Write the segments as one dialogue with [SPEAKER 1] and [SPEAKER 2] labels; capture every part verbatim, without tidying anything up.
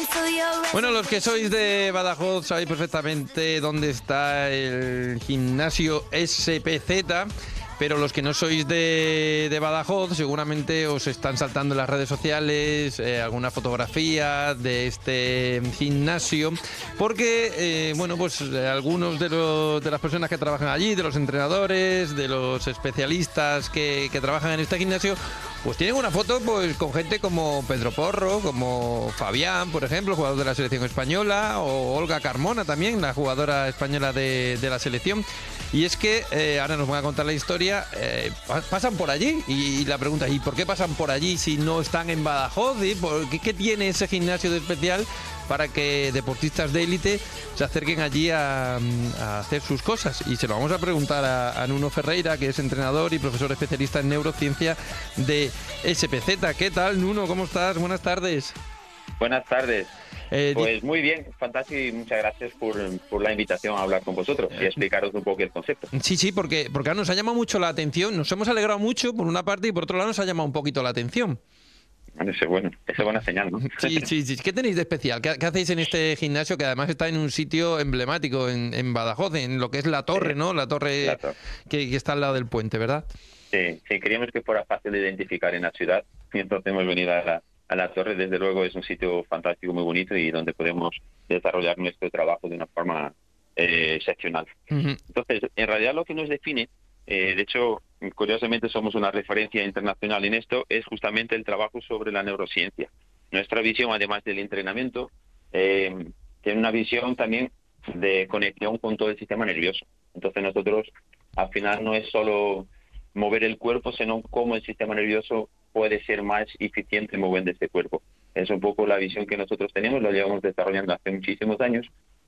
[SPEAKER 1] Bueno, los que sois de Badajoz sabéis perfectamente dónde está el gimnasio S P Z, pero los que no sois de, de Badajoz seguramente os están saltando en las redes sociales eh, alguna fotografía de este gimnasio, porque eh, bueno, pues eh, algunos de, los, de las personas que trabajan allí, de los entrenadores, de los especialistas que, que trabajan en este gimnasio, pues tienen una foto pues con gente como Pedro Porro, como Fabián, por ejemplo, jugador de la selección española, o Olga Carmona también, la jugadora española de, de la selección. Y es que, eh, ahora nos van a contar la historia, eh, pasan por allí y, y la pregunta es, ¿y por qué pasan por allí si no están en Badajoz? ¿Y por qué, qué tiene ese gimnasio de especial para que deportistas de élite se acerquen allí a, a hacer sus cosas? Y se lo vamos a preguntar a, a Nuno Ferreira, que es entrenador y profesor especialista en neurociencia de S P Z. ¿Qué tal, Nuno? ¿Cómo estás? Buenas tardes.
[SPEAKER 2] Buenas tardes.
[SPEAKER 1] Eh,
[SPEAKER 2] pues muy bien, fantástico, y muchas gracias por, por la invitación a hablar con vosotros y explicaros un poco el concepto.
[SPEAKER 1] Sí, sí, porque, porque nos ha llamado mucho la atención, nos hemos alegrado mucho por una parte y por otro lado nos ha llamado un poquito la atención.
[SPEAKER 2] Eso es bueno, eso es buena señal, ¿no?
[SPEAKER 1] Sí, sí, sí. ¿Qué tenéis de especial? ¿Qué, qué hacéis en este gimnasio que además está en un sitio emblemático en, en Badajoz, en lo que es la torre,
[SPEAKER 2] sí,
[SPEAKER 1] ¿no? La torre,
[SPEAKER 2] la torre.
[SPEAKER 1] Que, que está al lado del puente, ¿verdad?
[SPEAKER 2] Sí, sí, queríamos que fuera fácil de identificar en la ciudad y entonces hemos venido a la, a la torre. Desde luego es un sitio fantástico, muy bonito y donde podemos desarrollar nuestro trabajo de una forma eh, excepcional. Uh-huh. Entonces, en realidad lo que nos define, eh, de hecho, curiosamente somos una referencia internacional en esto, es justamente el trabajo sobre la neurociencia. Nuestra visión, además del entrenamiento, eh, tiene una visión también de conexión con todo el sistema nervioso. Entonces nosotros, al final, no es solo mover el cuerpo, sino cómo el sistema nervioso puede ser más eficiente moviendo este cuerpo. Es un poco la visión que nosotros tenemos, lo llevamos desarrollando hace muchísimos años.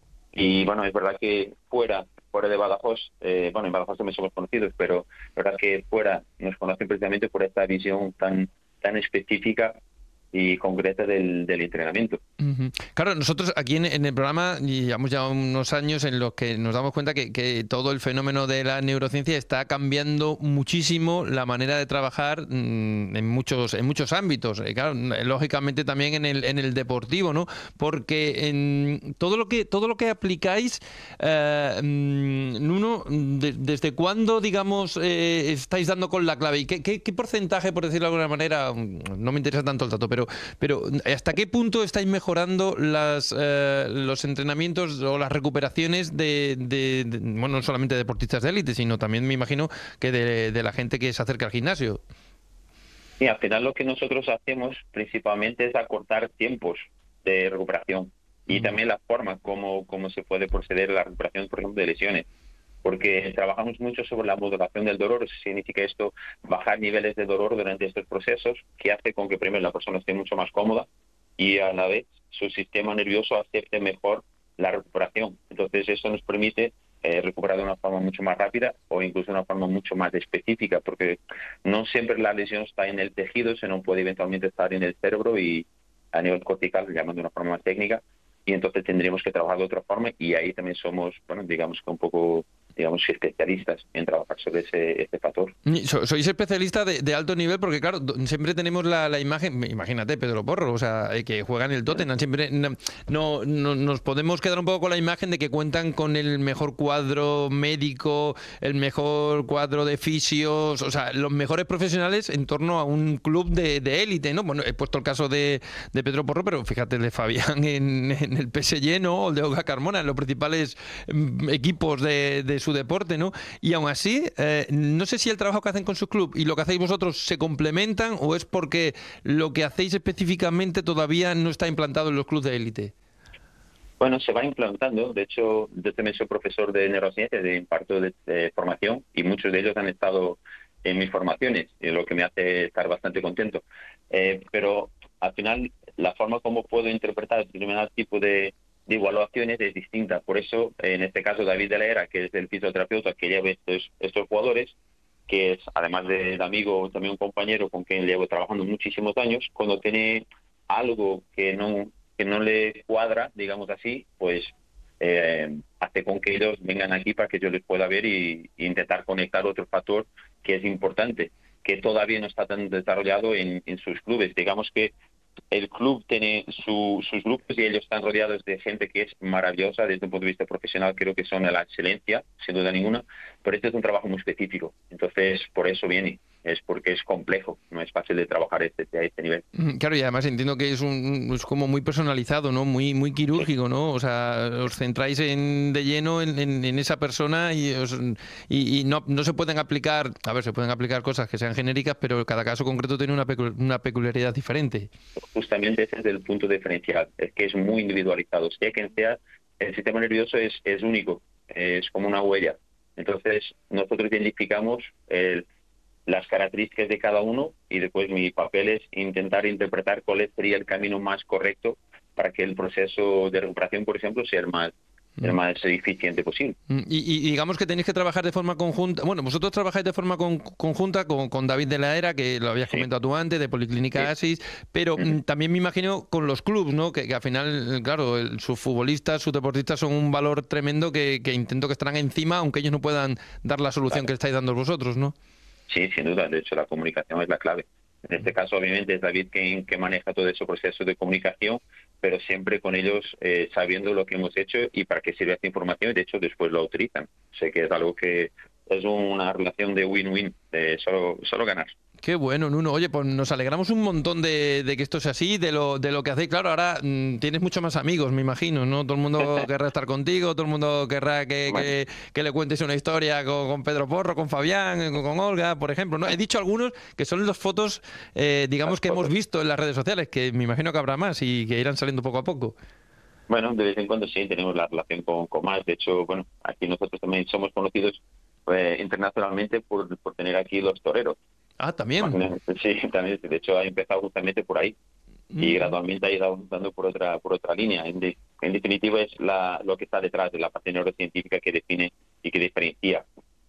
[SPEAKER 2] Y bueno, es verdad que fuera fuera de Badajoz, eh, bueno, en Badajoz también somos conocidos, pero es verdad que fuera nos conocen precisamente por esta visión tan tan específica y concreta del, del entrenamiento.
[SPEAKER 1] Uh-huh. Claro, nosotros aquí en, en el programa llevamos ya unos años en los que nos damos cuenta que, que todo el fenómeno de la neurociencia está cambiando muchísimo la manera de trabajar mmm, en muchos en muchos ámbitos. Eh, claro, lógicamente también en el en el deportivo, ¿no? Porque en todo lo que todo lo que aplicáis, eh, Nuno, de, ¿desde cuándo, digamos, eh, estáis dando con la clave? ¿Y qué, qué, qué porcentaje, por decirlo de alguna manera, no me interesa tanto el dato, pero Pero ¿hasta qué punto estáis mejorando las, eh, los entrenamientos o las recuperaciones de, de, de, bueno, no solamente de deportistas de élite, sino también me imagino que de, de la gente que se acerca al gimnasio?
[SPEAKER 2] Sí, al final lo que nosotros hacemos principalmente es acortar tiempos de recuperación y uh-huh. también la forma como, como se puede proceder a la recuperación, por ejemplo, de lesiones. Porque trabajamos mucho sobre la modulación del dolor. Eso significa esto, bajar niveles de dolor durante estos procesos, que hace con que primero la persona esté mucho más cómoda y a la vez su sistema nervioso acepte mejor la recuperación. Entonces eso nos permite eh, recuperar de una forma mucho más rápida o incluso de una forma mucho más específica, porque no siempre la lesión está en el tejido, sino puede eventualmente estar en el cerebro y a nivel cortical, llamando de una forma más técnica, y entonces tendríamos que trabajar de otra forma y ahí también somos, bueno, digamos que un poco digamos especialistas en trabajar sobre ese, ese factor.
[SPEAKER 1] So, sois especialistas de, de alto nivel porque claro, siempre tenemos la, la imagen, imagínate Pedro Porro, o sea, que juega en el Tottenham, siempre no, no, no nos podemos quedar un poco con la imagen de que cuentan con el mejor cuadro médico, el mejor cuadro de fisios, o sea, los mejores profesionales en torno a un club de, de élite, ¿no? Bueno, he puesto el caso de, de Pedro Porro, pero fíjate el de Fabián en, en el P S G, ¿no? O el de Olga Carmona, en los principales equipos de, de su deporte, ¿no? Y aún así, eh, no sé si el trabajo que hacen con su club y lo que hacéis vosotros se complementan o es porque lo que hacéis específicamente todavía no está implantado en los clubes de élite.
[SPEAKER 2] Bueno, se va implantando. De hecho, yo también soy profesor de neurociencia, de imparto de, de formación, y muchos de ellos han estado en mis formaciones, y lo que me hace estar bastante contento. Eh, pero al final, la forma como puedo interpretar determinado tipo de de evaluaciones es distinta. Por eso, en este caso, David de la Era, que es el fisioterapeuta que lleva estos, estos jugadores, que es, además del amigo, también un compañero con quien llevo trabajando muchísimos años, cuando tiene algo que no que no le cuadra, digamos así, pues eh, hace con que ellos vengan aquí para que yo les pueda ver y, y intentar conectar otro factor que es importante, que todavía no está tan desarrollado en, en sus clubes. Digamos que el club tiene su, sus grupos y ellos están rodeados de gente que es maravillosa desde un punto de vista profesional, creo que son la excelencia, sin duda ninguna, pero este es un trabajo muy específico, entonces por eso viene, es porque es complejo, no es fácil de trabajar este, a este nivel.
[SPEAKER 1] Mm, Claro, y además entiendo que es un es como muy personalizado, ¿no? Muy muy
[SPEAKER 2] Sí,
[SPEAKER 1] quirúrgico, ¿no? O sea, os centráis en, de lleno en, en- en esa persona y, os- y, y no, no se pueden aplicar, a ver, se pueden aplicar cosas que sean genéricas, pero cada caso concreto tiene una, pecu- una peculiaridad diferente.
[SPEAKER 2] justamente ese es el punto diferencial, es que es muy individualizado, sea quien sea, el sistema nervioso es, es único, es como una huella, entonces nosotros identificamos el las características de cada uno y después mi papel es intentar interpretar cuál sería el camino más correcto para que el proceso de recuperación, por ejemplo, sea el más, el
[SPEAKER 1] Mm.
[SPEAKER 2] más eficiente posible.
[SPEAKER 1] Mm, Y, y digamos que tenéis que trabajar de forma conjunta. Bueno, vosotros trabajáis de forma con- conjunta con, con David de la Era, que lo habías
[SPEAKER 2] Sí,
[SPEAKER 1] comentado tú antes, de Policlínica
[SPEAKER 2] sí.
[SPEAKER 1] Asis, pero
[SPEAKER 2] Ujú.
[SPEAKER 1] mm, también me imagino con los clubs, ¿no? Que, que al final, claro, el- sus futbolistas, sus deportistas son un valor tremendo que, que intento que estarán encima, aunque ellos no puedan dar la solución que
[SPEAKER 2] Claro.
[SPEAKER 1] estáis dando vosotros, ¿no?
[SPEAKER 2] Sí, sin duda. De hecho, la comunicación es la clave. En este caso, obviamente, es David quien que maneja todo ese proceso de comunicación, pero siempre con ellos eh, sabiendo lo que hemos hecho y para qué sirve esta información, y de hecho después lo utilizan. Sé que es algo que es una relación de win-win, de solo, solo ganar.
[SPEAKER 1] Qué bueno, Nuno. Oye, pues nos alegramos un montón de, de que esto sea así, de lo, de lo que hacéis. Claro, ahora mm, tienes muchos más amigos, me imagino, ¿no? Todo el mundo querrá estar contigo, todo el mundo querrá que,
[SPEAKER 2] Bueno,
[SPEAKER 1] que- que le cuentes una historia con, con Pedro Porro, con Fabián, eh, con, con Olga, por ejemplo, ¿no? He dicho algunos que son las fotos, eh,
[SPEAKER 2] las
[SPEAKER 1] digamos, que hemos
[SPEAKER 2] fotos.
[SPEAKER 1] visto en las redes sociales, que me imagino que habrá más y que irán saliendo poco a poco.
[SPEAKER 2] Bueno, de vez en cuando sí tenemos la relación con, con más. De hecho, bueno, aquí nosotros también somos conocidos eh, internacionalmente por, por tener aquí los toreros.
[SPEAKER 1] Ah, también.
[SPEAKER 2] Imagínate, sí, también. De hecho, ha empezado justamente por ahí y
[SPEAKER 1] Mm.
[SPEAKER 2] gradualmente ha ido avanzando por otra por otra línea. En, de- en definitiva, es la, lo que está detrás de la parte neurocientífica que define y que diferencia.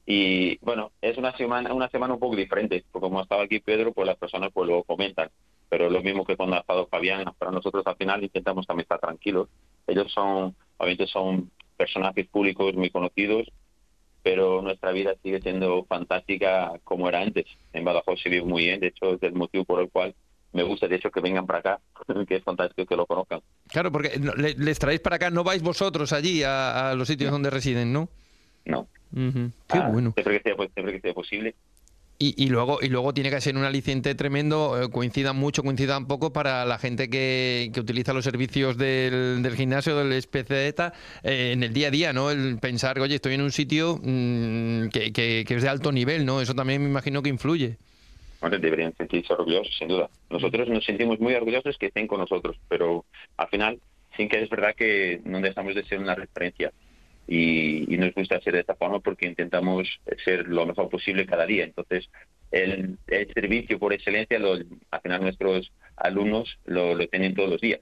[SPEAKER 2] Y bueno, es una semana una semana un poco diferente, porque como ha estado aquí Pedro, pues las personas pues lo comentan. Pero lo mismo que cuando ha estado Fabián, para nosotros al final intentamos también estar tranquilos. Ellos son, obviamente son personajes públicos muy conocidos, pero nuestra vida sigue siendo fantástica como era antes. En Badajoz se vive muy bien, de hecho es el motivo por el cual me gusta de hecho que vengan para acá, que es fantástico que lo conozcan.
[SPEAKER 1] Claro, porque no- le- les traéis para acá, no vais vosotros allí a, a los sitios
[SPEAKER 2] No,
[SPEAKER 1] donde residen, ¿no?
[SPEAKER 2] no.
[SPEAKER 1] Ujú. Qué
[SPEAKER 2] Ah,
[SPEAKER 1] bueno.
[SPEAKER 2] siempre que sea, pues, siempre que sea posible.
[SPEAKER 1] Y, y luego y luego tiene que ser un aliciente tremendo, eh, coincidan mucho, coincidan poco para la gente que, que utiliza los servicios del, del gimnasio, del S P Z, eh, en el día a día, ¿no? El pensar, oye, estoy en un sitio mm, que, que- que es de alto nivel, ¿no? Eso también me imagino que influye.
[SPEAKER 2] Bueno, deberían sentirse orgullosos, sin duda. Nosotros nos sentimos muy orgullosos que estén con nosotros, pero al final, sí que es verdad que no dejamos de ser una referencia. Y, y nos gusta hacer de esta forma porque intentamos ser lo mejor posible cada día. Entonces, el, el servicio por excelencia, lo, al final nuestros alumnos lo, lo tienen todos los días.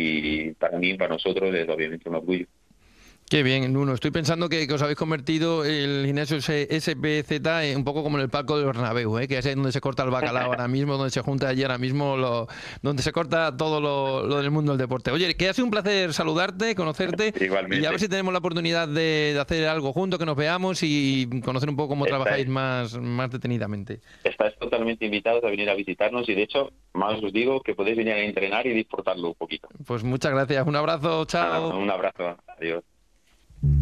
[SPEAKER 2] Y para mí, para nosotros, es obviamente un orgullo.
[SPEAKER 1] Qué bien, Nuno. Estoy pensando que, que os habéis convertido el gimnasio S P Z en un poco como en el palco del Bernabéu, ¿eh? Que es ahí donde se corta el bacalao ahora mismo, donde se junta allí ahora mismo, lo, donde se corta todo lo, lo del mundo del deporte. Oye, que ha sido un placer saludarte, conocerte y a ver
[SPEAKER 2] Igualmente.
[SPEAKER 1] si tenemos la oportunidad de, de hacer algo juntos, que nos veamos y conocer un poco cómo trabajáis
[SPEAKER 2] Estáis,
[SPEAKER 1] más, más detenidamente.
[SPEAKER 2] estáis totalmente invitados a venir a visitarnos y, de hecho, más os digo que podéis venir a entrenar y disfrutarlo un poquito.
[SPEAKER 1] Pues muchas gracias. Un abrazo,
[SPEAKER 2] Ah,
[SPEAKER 1] chao.
[SPEAKER 2] un abrazo. Adiós.